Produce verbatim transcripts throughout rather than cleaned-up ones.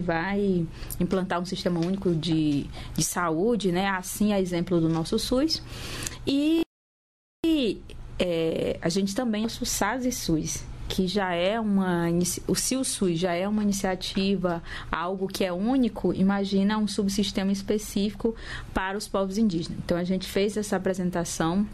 vai implantar um sistema único de, de saúde, né? Assim, a exemplo do nosso SUS. E, e é, a gente também é o SAS e SUS, que já é uma, o Se o SUS já é uma iniciativa, algo que é único, imagina um subsistema específico para os povos indígenas. Então, a gente fez essa apresentação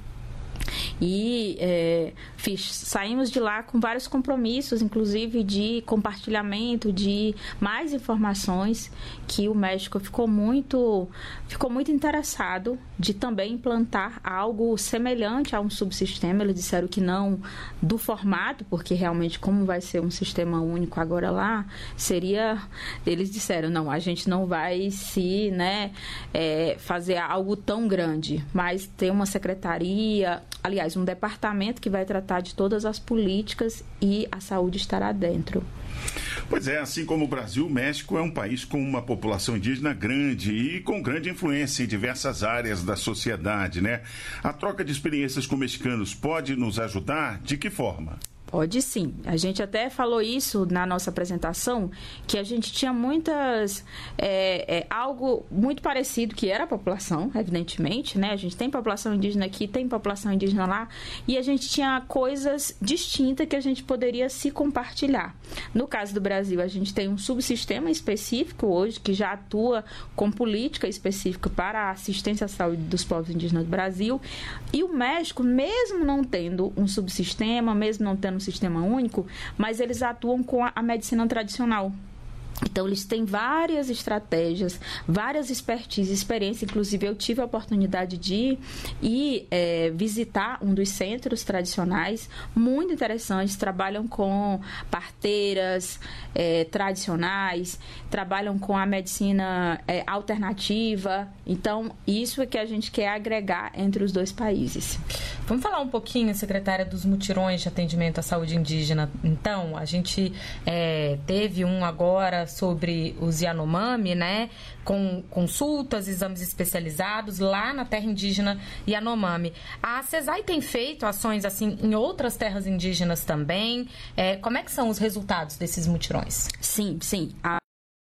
e é, fiz, saímos de lá com vários compromissos, inclusive de compartilhamento de mais informações, que o México ficou muito, ficou muito interessado de também implantar algo semelhante a um subsistema. Eles disseram que não do formato, porque realmente como vai ser um sistema único agora lá, seria, eles disseram, não, a gente não vai se, né, é, fazer algo tão grande, mas ter uma secretaria, aliás, um departamento que vai tratar de todas as políticas e a saúde estará dentro. Pois é, assim como o Brasil, o México é um país com uma população indígena grande e com grande influência em diversas áreas da sociedade, né? A troca de experiências com mexicanos pode nos ajudar? De que forma? Pode sim. A gente até falou isso na nossa apresentação, que a gente tinha muitas... É, é, algo muito parecido, que era a população, evidentemente, né? A gente tem população indígena aqui, tem população indígena lá, e a gente tinha coisas distintas que a gente poderia se compartilhar. No caso do Brasil, a gente tem um subsistema específico hoje, que já atua com política específica para a assistência à saúde dos povos indígenas do Brasil, e o México, mesmo não tendo um subsistema, mesmo não tendo sistema único, mas eles atuam com a, a medicina tradicional. Então, eles têm várias estratégias, várias expertise, experiência. Inclusive, eu tive a oportunidade de ir é, visitar um dos centros tradicionais, muito interessantes. Trabalham com parteiras é, tradicionais, trabalham com a medicina é, alternativa. Então, isso é que a gente quer agregar entre os dois países. Vamos falar um pouquinho, secretária, dos mutirões de atendimento à saúde indígena. Então, a gente é, teve um agora sobre os Yanomami, né, com consultas, exames especializados lá na terra indígena Yanomami. A CESAI tem feito ações assim em outras terras indígenas também. É, como é que são os resultados desses mutirões? Sim, sim. A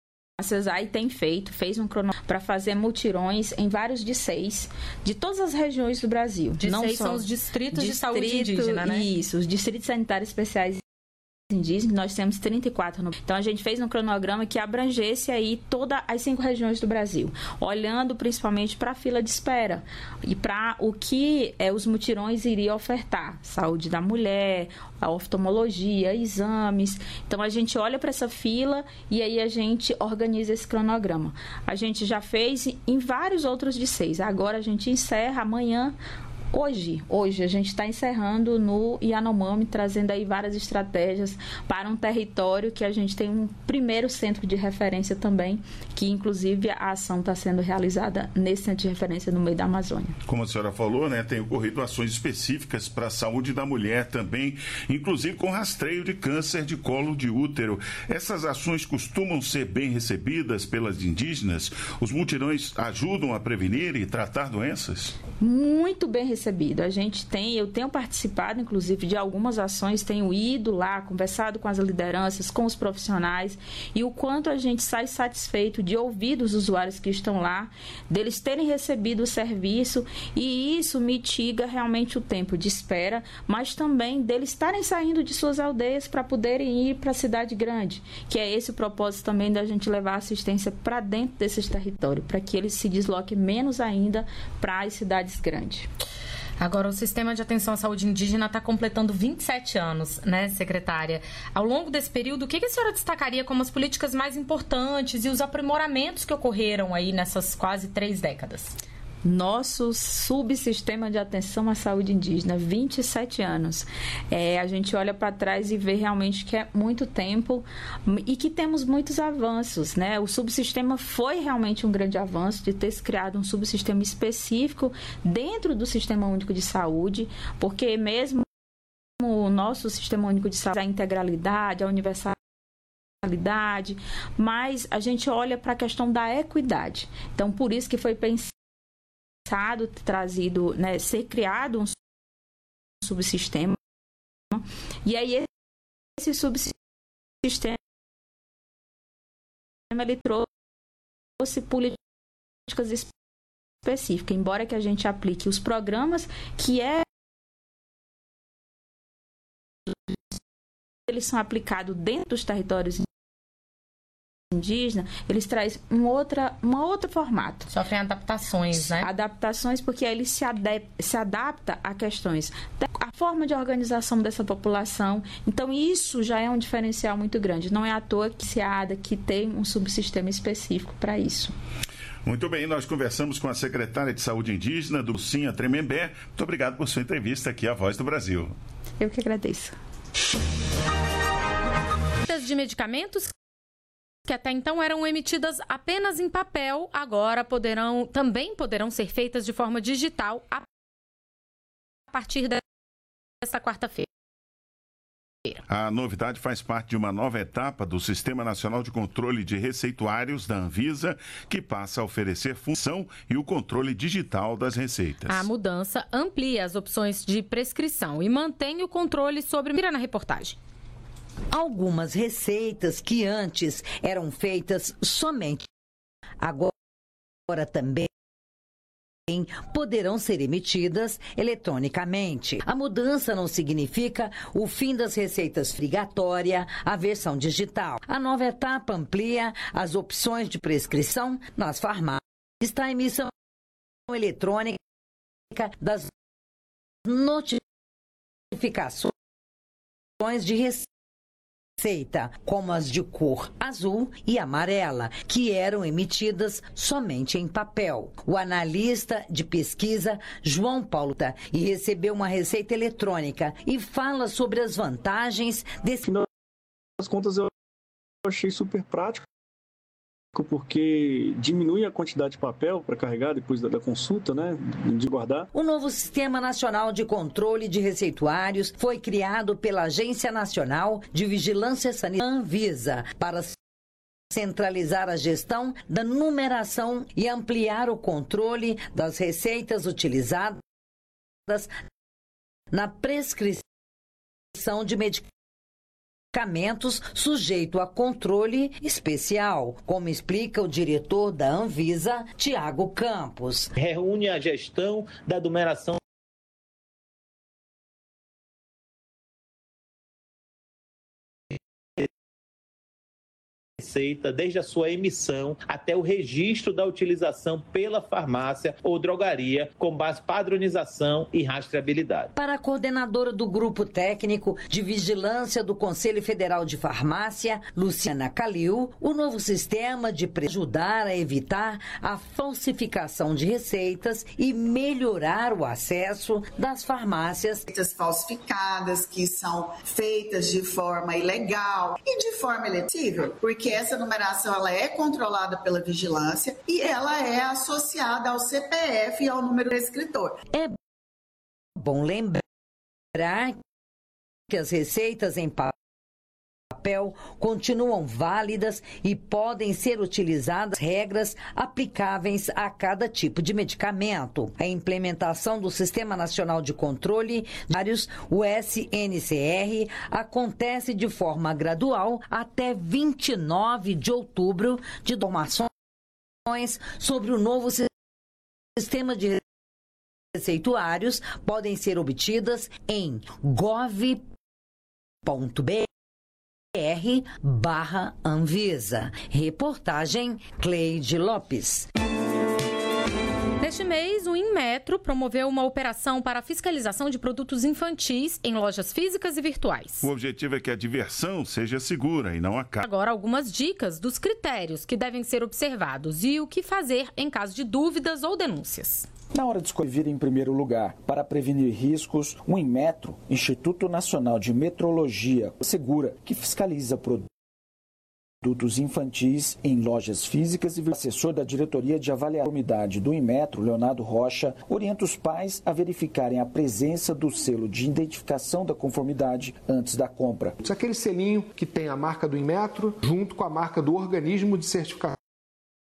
A CESAI tem feito, fez um cronograma para fazer mutirões em vários D C E S de todas as regiões do Brasil. D C E S são os distritos de saúde indígena, né? Isso, os distritos sanitários especiais indígenas, nós temos trinta e quatro. No... Então, a gente fez um cronograma que abrangesse aí todas as cinco regiões do Brasil, olhando principalmente para a fila de espera e para o que é, os mutirões iriam ofertar. Saúde da mulher, a oftalmologia, exames. Então, a gente olha para essa fila e aí a gente organiza esse cronograma. A gente já fez em vários outros D C E S. Agora, a gente encerra amanhã. Hoje, hoje a gente está encerrando no Yanomami, trazendo aí várias estratégias para um território que a gente tem um primeiro centro de referência também, que inclusive a ação está sendo realizada nesse centro de referência no meio da Amazônia. Como a senhora falou, né, tem ocorrido ações específicas para a saúde da mulher também, inclusive com rastreio de câncer de colo de útero. Essas ações costumam ser bem recebidas pelas indígenas? Os mutirões ajudam a prevenir e tratar doenças? Muito bem recebido. Recebido. A gente tem, eu tenho participado, inclusive, de algumas ações, tenho ido lá, conversado com as lideranças, com os profissionais, e o quanto a gente sai satisfeito de ouvir dos usuários que estão lá, deles terem recebido o serviço, e isso mitiga realmente o tempo de espera, mas também deles estarem saindo de suas aldeias para poderem ir para a cidade grande, que é esse o propósito também da gente levar assistência para dentro desses territórios, para que eles se desloquem menos ainda para as cidades grandes. Agora, o Sistema de Atenção à Saúde Indígena está completando vinte e sete anos, né, secretária? Ao longo desse período, o que a senhora destacaria como as políticas mais importantes e os aprimoramentos que ocorreram aí nessas quase três décadas? Nosso subsistema de atenção à saúde indígena, vinte e sete anos. É, a gente olha para trás e vê realmente que é muito tempo e que temos muitos avanços, né? O subsistema foi realmente um grande avanço de ter se criado um subsistema específico dentro do Sistema Único de Saúde, porque mesmo o nosso Sistema Único de Saúde, a integralidade, a universalidade, mas a gente olha para a questão da equidade. Então, por isso que foi pensado trazido, né, ser criado um subsistema, e aí esse subsistema ele trouxe políticas específicas, embora que a gente aplique os programas que é eles são aplicados dentro dos territórios indígenas, eles trazem um outra, um outro formato. Sofrem adaptações, né? Adaptações, porque aí ele se, adep- se adapta a questões da a forma de organização dessa população. Então, isso já é um diferencial muito grande. Não é à toa que se há que tem um subsistema específico para isso. Muito bem, nós conversamos com a secretária de Saúde Indígena do Cinha Tremembé. Muito obrigado por sua entrevista aqui à Voz do Brasil. Eu que agradeço. De medicamentos que até então eram emitidas apenas em papel, agora poderão, também poderão ser feitas de forma digital a partir desta quarta-feira. A novidade faz parte de uma nova etapa do Sistema Nacional de Controle de Receituários da Anvisa, que passa a oferecer função e o controle digital das receitas. A mudança amplia as opções de prescrição e mantém o controle sobre... Mira na reportagem. Algumas receitas que antes eram feitas somente agora também poderão ser emitidas eletronicamente. A mudança não significa o fim das receitas obrigatórias, a versão digital. A nova etapa amplia as opções de prescrição nas farmácias. Está a emissão eletrônica das notificações de receita, como as de cor azul e amarela, que eram emitidas somente em papel. O analista de pesquisa, João Paulo, e recebeu uma receita eletrônica e fala sobre as vantagens desse... Nas contas, eu achei super prático, porque diminui a quantidade de papel para carregar depois da, da consulta, né, de guardar. O novo Sistema Nacional de Controle de Receituários foi criado pela Agência Nacional de Vigilância Sanitária, Anvisa, para centralizar a gestão da numeração e ampliar o controle das receitas utilizadas na prescrição de medicamentos. medicamentos sujeito a controle especial, como explica o diretor da Anvisa, Tiago Campos. Reúne a gestão da numeração receita, desde a sua emissão até o registro da utilização pela farmácia ou drogaria, com base padronização e rastreabilidade. Para a coordenadora do Grupo Técnico de Vigilância do Conselho Federal de Farmácia, Luciana Calil, o novo sistema de ajudar a evitar a falsificação de receitas e melhorar o acesso das farmácias. Receitas falsificadas que são feitas de forma ilegal e de forma eletiva, porque essa numeração ela é controlada pela vigilância e ela é associada ao C P F e ao número do prescritor. É bom lembrar que as receitas em papel continuam válidas e podem ser utilizadas regras aplicáveis a cada tipo de medicamento. A implementação do Sistema Nacional de Controle, o S N C R, acontece de forma gradual até vinte e nove de outubro, de informações sobre o novo sistema de receituários podem ser obtidas em gov ponto br barra Anvisa. Reportagem Cleide Lopes. Neste mês, o Inmetro promoveu uma operação para a fiscalização de produtos infantis em lojas físicas e virtuais. O objetivo é que a diversão seja segura e não acabe. Agora, algumas dicas dos critérios que devem ser observados e o que fazer em caso de dúvidas ou denúncias. Na hora de escolher em primeiro lugar, para prevenir riscos, o Inmetro, Instituto Nacional de Metrologia, assegura que fiscaliza produtos infantis em lojas físicas e o assessor da Diretoria de Avaliação da Conformidade do Inmetro, Leonardo Rocha, orienta os pais a verificarem a presença do selo de identificação da conformidade antes da compra. Aquele selinho que tem a marca do Inmetro junto com a marca do organismo de certificação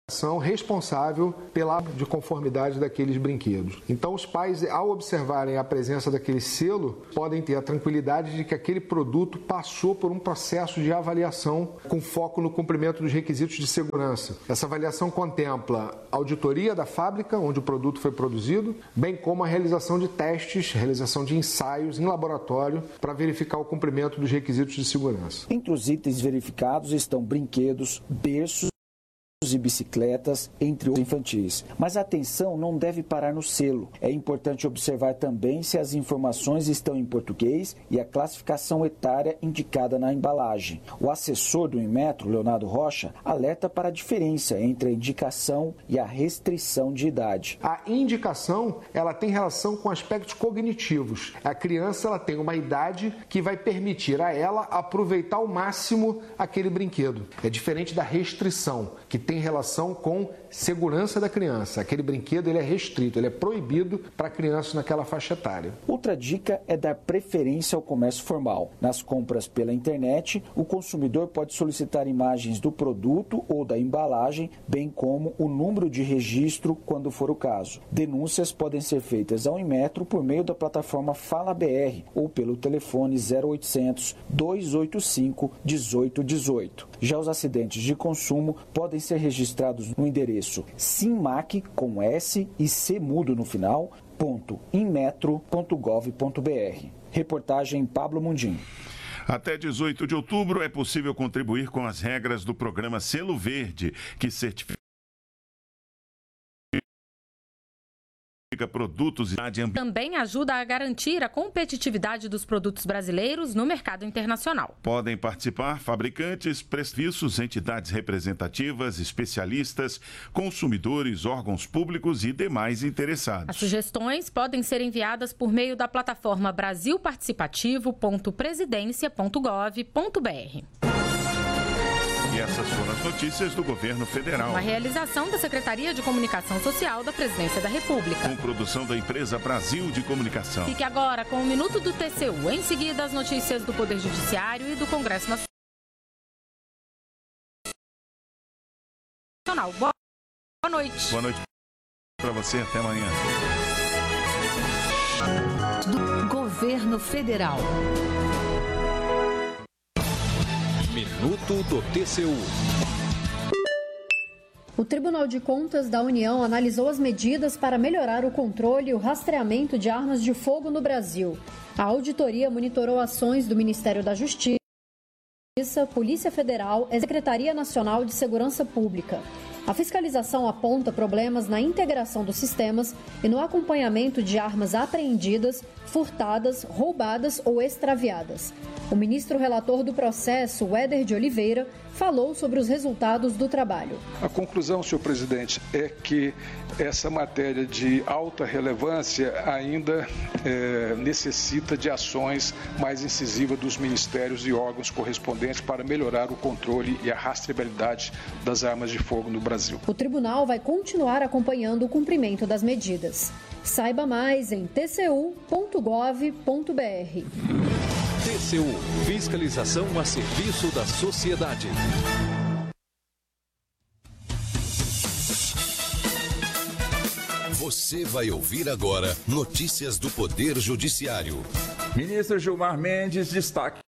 responsável pela de conformidade daqueles brinquedos. Então, os pais, ao observarem a presença daquele selo, podem ter a tranquilidade de que aquele produto passou por um processo de avaliação com foco no cumprimento dos requisitos de segurança. Essa avaliação contempla a auditoria da fábrica onde o produto foi produzido, bem como a realização de testes, realização de ensaios em laboratório para verificar o cumprimento dos requisitos de segurança. Entre os itens verificados estão brinquedos, berços e bicicletas, entre os infantis. Mas a atenção não deve parar no selo. É importante observar também se as informações estão em português e a classificação etária indicada na embalagem. O assessor do Inmetro, Leonardo Rocha, alerta para a diferença entre a indicação e a restrição de idade. A indicação, ela tem relação com aspectos cognitivos. A criança, ela tem uma idade que vai permitir a ela aproveitar ao máximo aquele brinquedo. É diferente da restrição, que tem relação com segurança da criança. Aquele brinquedo ele é restrito, ele é proibido para a criança naquela faixa etária. Outra dica é dar preferência ao comércio formal. Nas compras pela internet, o consumidor pode solicitar imagens do produto ou da embalagem, bem como o número de registro, quando for o caso. Denúncias podem ser feitas ao Inmetro por meio da plataforma Fala B R ou pelo telefone zero oitocentos, dois oito cinco, um oito um oito. Já os acidentes de consumo podem ser registrados no endereço simmac, com S e C mudo no final, ponto inmetro ponto gov ponto br. Reportagem Pablo Mundim. Até dezoito de outubro é possível contribuir com as regras do programa Selo Verde, que certifica produtos. Também ajuda a garantir a competitividade dos produtos brasileiros no mercado internacional. Podem participar fabricantes, prestígios, entidades representativas, especialistas, consumidores, órgãos públicos e demais interessados. As sugestões podem ser enviadas por meio da plataforma brasil participativo ponto presidência ponto gov ponto br. E essas foram as notícias do governo federal. Uma realização da Secretaria de Comunicação Social da Presidência da República. Com produção da empresa Brasil de Comunicação. Fique agora com o Minuto do T C U. Em seguida, as notícias do Poder Judiciário e do Congresso Nacional. Boa noite. Boa noite para você. Até amanhã. Do Governo Federal. Minuto do T C U. O Tribunal de Contas da União analisou as medidas para melhorar o controle e o rastreamento de armas de fogo no Brasil. A auditoria monitorou ações do Ministério da Justiça, Polícia Federal e Secretaria Nacional de Segurança Pública. A fiscalização aponta problemas na integração dos sistemas e no acompanhamento de armas apreendidas, furtadas, roubadas ou extraviadas. O ministro relator do processo, Éder de Oliveira, falou sobre os resultados do trabalho. A conclusão, senhor presidente, é que essa matéria de alta relevância ainda é, necessita de ações mais incisivas dos ministérios e órgãos correspondentes para melhorar o controle e a rastreabilidade das armas de fogo no Brasil. O tribunal vai continuar acompanhando o cumprimento das medidas. Saiba mais em t c u ponto gov ponto br. T C U, fiscalização a serviço da sociedade. Você vai ouvir agora notícias do Poder Judiciário. Ministro Gilmar Mendes destaca